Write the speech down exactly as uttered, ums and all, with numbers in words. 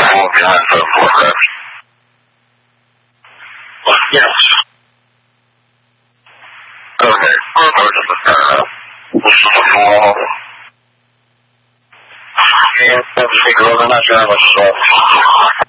walking and so forth. Yes. Okay, further to the paragraph. This is the wall. And that's the girl, I'm not sure how much so.